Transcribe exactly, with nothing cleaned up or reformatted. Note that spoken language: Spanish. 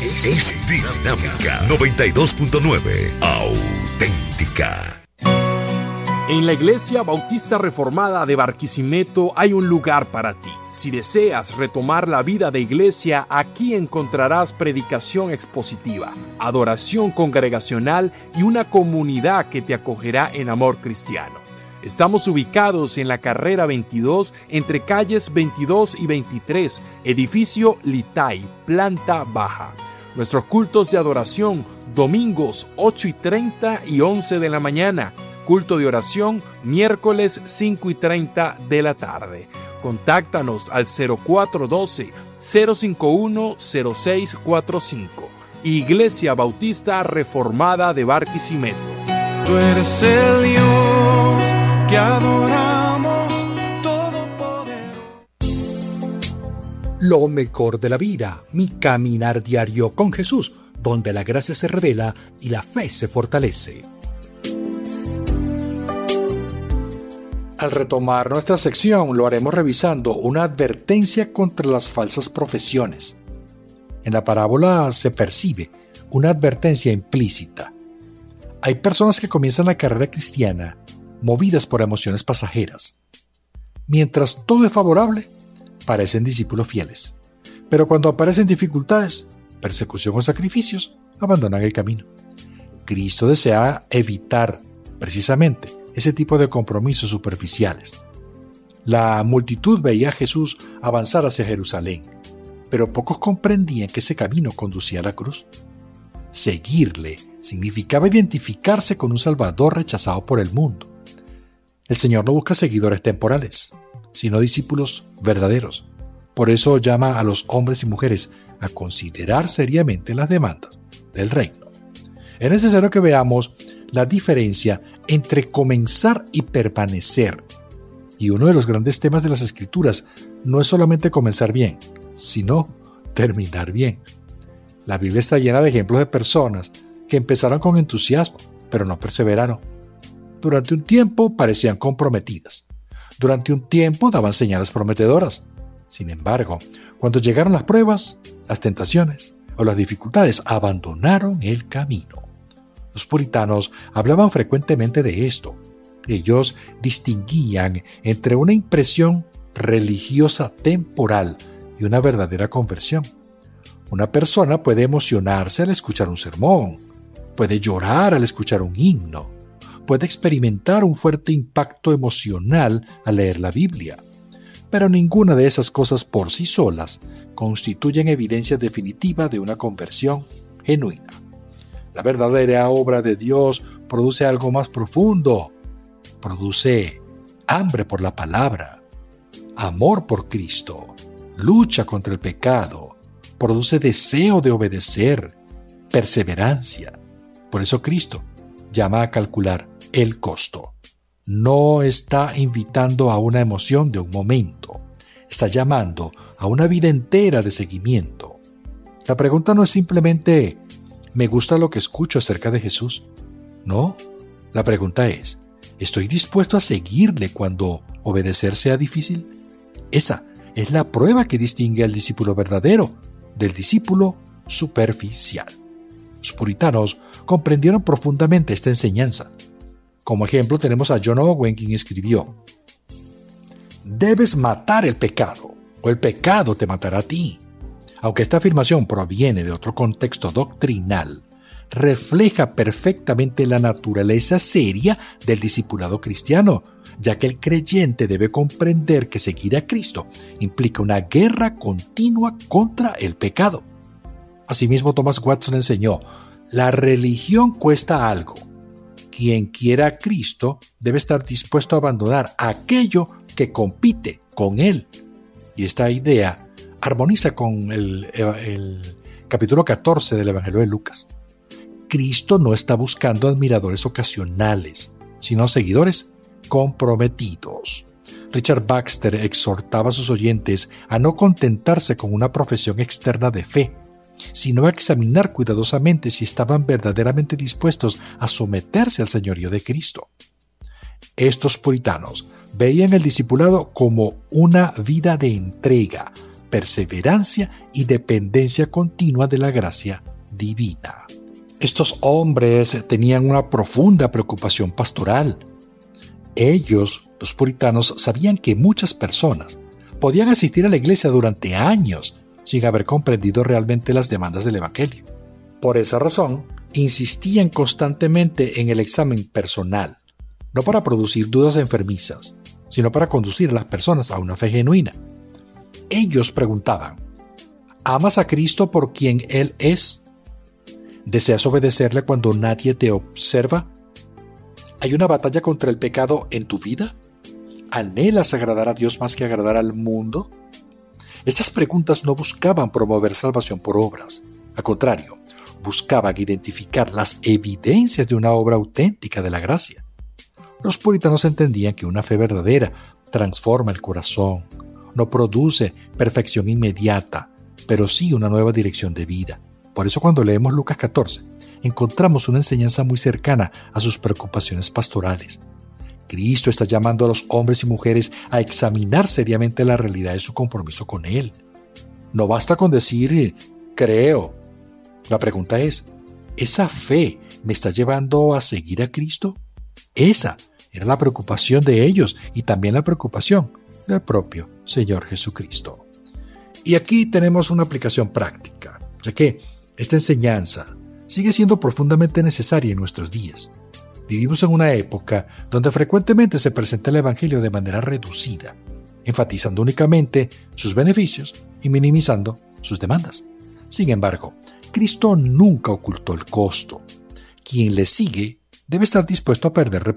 es, es dinámica. noventa y dos punto nueve, auténtica. En la Iglesia Bautista Reformada de Barquisimeto hay un lugar para ti. Si deseas retomar la vida de iglesia, aquí encontrarás predicación expositiva, adoración congregacional y una comunidad que te acogerá en amor cristiano. Estamos ubicados en la carrera veintidós, entre calles veintidós y veintitrés, edificio Litay, planta baja. Nuestros cultos de adoración, domingos ocho y treinta y once de la mañana. Culto de oración, miércoles cinco y treinta de la tarde. Contáctanos al cero cuatro uno dos, cero cinco uno, cero seis cuatro cinco. Iglesia Bautista Reformada de Barquisimeto. Tú eres el Dios que adoramos, todopoderoso. Lo mejor de la vida, mi caminar diario con Jesús, donde la gracia se revela y la fe se fortalece. Al retomar nuestra sección, lo haremos revisando una advertencia contra las falsas profesiones. En la parábola se percibe una advertencia implícita. Hay personas que comienzan la carrera cristiana movidas por emociones pasajeras. Mientras todo es favorable, parecen discípulos fieles. Pero cuando aparecen dificultades, persecución o sacrificios, abandonan el camino. Cristo desea evitar, precisamente, ese tipo de compromisos superficiales. La multitud veía a Jesús avanzar hacia Jerusalén, pero pocos comprendían que ese camino conducía a la cruz. Seguirle significaba identificarse con un Salvador rechazado por el mundo. El Señor no busca seguidores temporales, sino discípulos verdaderos. Por eso llama a los hombres y mujeres a considerar seriamente las demandas del reino. Es necesario que veamos la diferencia entre comenzar y permanecer. Y uno de los grandes temas de las Escrituras no es solamente comenzar bien, sino terminar bien. La Biblia está llena de ejemplos de personas que empezaron con entusiasmo, pero no perseveraron. Durante un tiempo parecían comprometidas. Durante un tiempo daban señales prometedoras. Sin embargo, cuando llegaron las pruebas, las tentaciones o las dificultades, abandonaron el camino. Los puritanos hablaban frecuentemente de esto. Ellos distinguían entre una impresión religiosa temporal y una verdadera conversión. Una persona puede emocionarse al escuchar un sermón, puede llorar al escuchar un himno, puede experimentar un fuerte impacto emocional al leer la Biblia, pero ninguna de esas cosas por sí solas constituyen evidencia definitiva de una conversión genuina. La verdadera obra de Dios produce algo más profundo. Produce hambre por la palabra, amor por Cristo, lucha contra el pecado, produce deseo de obedecer, perseverancia. Por eso Cristo llama a calcular el costo. No está invitando a una emoción de un momento, está llamando a una vida entera de seguimiento. La pregunta no es simplemente ¿me gusta lo que escucho acerca de Jesús? No, la pregunta es, ¿estoy dispuesto a seguirle cuando obedecer sea difícil? Esa es la prueba que distingue al discípulo verdadero del discípulo superficial. Los puritanos comprendieron profundamente esta enseñanza. Como ejemplo tenemos a John Owen, quien escribió: «Debes matar el pecado, o el pecado te matará a ti». Aunque esta afirmación proviene de otro contexto doctrinal, refleja perfectamente la naturaleza seria del discipulado cristiano, ya que el creyente debe comprender que seguir a Cristo implica una guerra continua contra el pecado. Asimismo, Thomas Watson enseñó: la religión cuesta algo. Quien quiera a Cristo debe estar dispuesto a abandonar aquello que compite con él. Y esta idea armoniza con el, el capítulo catorce del Evangelio de Lucas. Cristo no está buscando admiradores ocasionales, sino seguidores comprometidos. Richard Baxter exhortaba a sus oyentes a no contentarse con una profesión externa de fe, sino a examinar cuidadosamente si estaban verdaderamente dispuestos a someterse al señorío de Cristo. Estos puritanos veían el discipulado como una vida de entrega, perseverancia y dependencia continua de la gracia divina. Estos hombres tenían una profunda preocupación pastoral. Ellos, los puritanos, sabían que muchas personas podían asistir a la iglesia durante años sin haber comprendido realmente las demandas del Evangelio. Por esa razón, insistían constantemente en el examen personal, no para producir dudas enfermizas, sino para conducir a las personas a una fe genuina. Ellos preguntaban: ¿amas a Cristo por quien Él es? ¿Deseas obedecerle cuando nadie te observa? ¿Hay una batalla contra el pecado en tu vida? ¿Anhelas agradar a Dios más que agradar al mundo? Estas preguntas no buscaban promover salvación por obras. Al contrario, buscaban identificar las evidencias de una obra auténtica de la gracia. Los puritanos entendían que una fe verdadera transforma el corazón, no produce perfección inmediata, pero sí una nueva dirección de vida. Por eso cuando leemos Lucas catorce, encontramos una enseñanza muy cercana a sus preocupaciones pastorales. Cristo está llamando a los hombres y mujeres a examinar seriamente la realidad de su compromiso con Él. No basta con decir, creo. La pregunta es, ¿esa fe me está llevando a seguir a Cristo? Esa era la preocupación de ellos y también la preocupación del propio Señor Jesucristo. Y aquí tenemos una aplicación práctica, ya que esta enseñanza sigue siendo profundamente necesaria en nuestros días. Vivimos en una época donde frecuentemente se presenta el Evangelio de manera reducida, enfatizando únicamente sus beneficios y minimizando sus demandas. Sin embargo, Cristo nunca ocultó el costo. Quien le sigue debe estar dispuesto a perder